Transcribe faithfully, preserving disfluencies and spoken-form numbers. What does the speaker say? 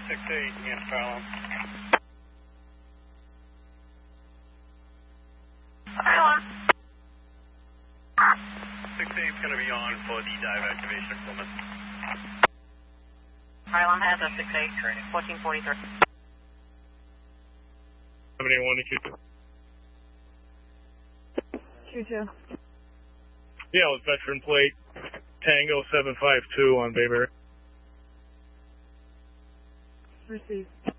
six eight against Pylon. Pylon. six eight is going to be on for the dive activation of Plymouth. Pylon has a six eight, fourteen forty-three. seven eight one to Q two. Q two. Yeah, with veteran plate Tango seven five two on Bayberry. Received.